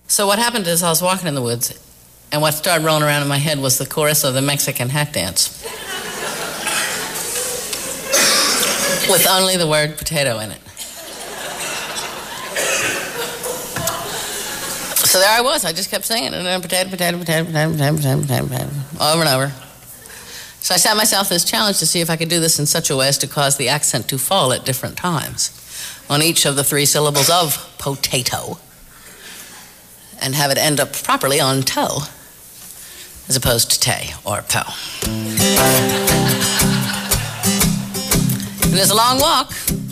So what happened is I was walking in the woods, and what started rolling around in my head was the chorus of the Mexican hat dance. With only the word potato in it. So there I was. I just kept singing, and then potato, potato, potato, potato, potato, potato, potato, potato, over and over. So I set myself this challenge to see if I could do this in such a way as to cause the accent to fall at different times on each of the 3 syllables of potato, and have it end up properly on toe, as opposed to tay or po. It is a long walk.